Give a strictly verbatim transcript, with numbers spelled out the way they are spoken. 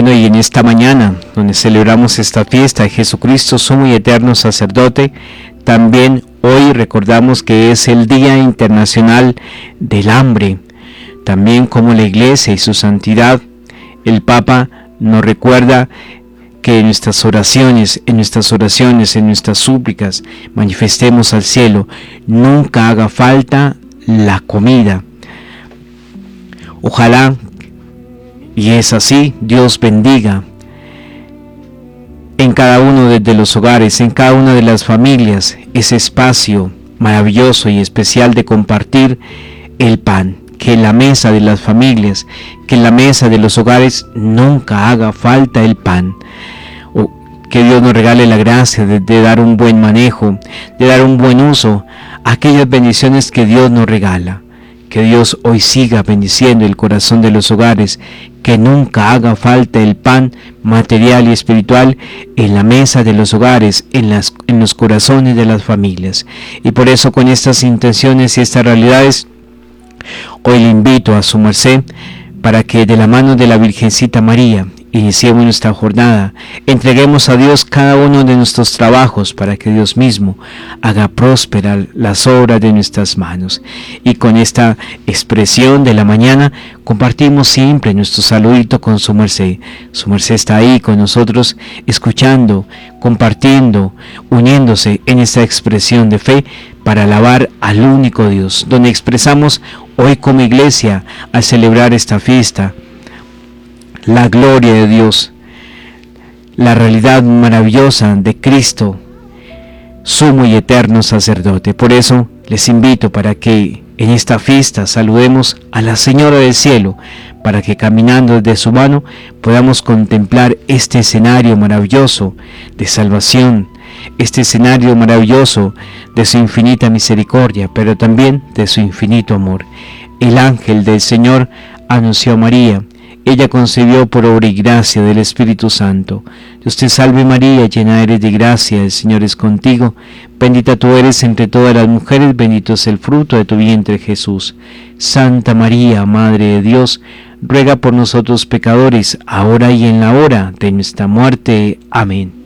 Bueno, y en esta mañana, donde celebramos esta fiesta de Jesucristo, sumo y eterno sacerdote, también hoy recordamos que es el Día Internacional del Hambre. También como la Iglesia y su santidad, el Papa nos recuerda que en nuestras oraciones, en nuestras oraciones, en nuestras súplicas, manifestemos al cielo, nunca haga falta la comida. Ojalá, y es así, Dios bendiga en cada uno de los hogares, en cada una de las familias, ese espacio maravilloso y especial de compartir el pan. Que en la mesa de las familias, que en la mesa de los hogares nunca haga falta el pan. O que Dios nos regale la gracia de, de dar un buen manejo, de dar un buen uso a aquellas bendiciones que Dios nos regala. Que Dios hoy siga bendiciendo el corazón de los hogares, que nunca haga falta el pan material y espiritual en la mesa de los hogares, en, las, en los corazones de las familias. Y por eso, con estas intenciones y estas realidades, hoy le invito a su merced para que de la mano de la Virgencita María iniciemos nuestra jornada, entreguemos a Dios cada uno de nuestros trabajos para que Dios mismo haga prósperas las obras de nuestras manos. Y con esta expresión de la mañana compartimos siempre nuestro saludito con su merced. Su merced está ahí con nosotros, escuchando, compartiendo, uniéndose en esta expresión de fe para alabar al único Dios, donde expresamos hoy como iglesia al celebrar esta fiesta la gloria de Dios, la realidad maravillosa de Cristo, sumo y eterno sacerdote. Por eso les invito para que en esta fiesta saludemos a la Señora del Cielo, para que caminando desde su mano podamos contemplar este escenario maravilloso de salvación, este escenario maravilloso de su infinita misericordia, pero también de su infinito amor. El ángel del Señor anunció a María. Ella concibió por obra y gracia del Espíritu Santo. Dios te salve María, llena eres de gracia, el Señor es contigo. Bendita tú eres entre todas las mujeres, bendito es el fruto de tu vientre Jesús. Santa María, Madre de Dios, ruega por nosotros pecadores, ahora y en la hora de nuestra muerte. Amén.